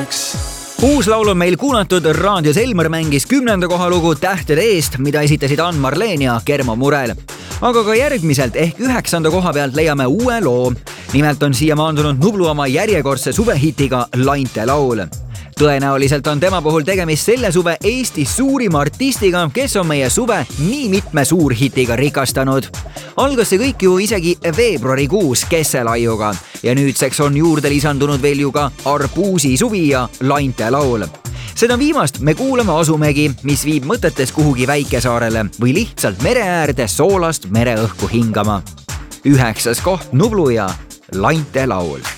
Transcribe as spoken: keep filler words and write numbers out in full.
üheksandaks. uus laul on meil kuulatud, raadios Elmar mängis kümnenda koha lugu Tähtede eest, mida esitasid Ann-Marleen ja Germo Murel. Aga ka järgmiselt ehk üheksanda koha pealt leiame uue loo. Nimelt on siia maandunud Nublu oma järjekordse suvehitiga Lainte laul. Tõenäoliselt on tema puhul tegemist selle suve Eesti suurima artistiga, kes on meie suve nii mitme suurhitiga rikastanud. Algas see kõik ju isegi veebruarikuus Kesselaiuga ja nüüdseks on juurde lisandunud veel ju ka Arbuusi suvi ja Lainte laul. Seda viimast me kuulame asumegi, mis viib mõtetes kuhugi väikesaarele või lihtsalt mere äärde soolast mereõhku hingama. Üheksas koht Nublu ja Lainte laul.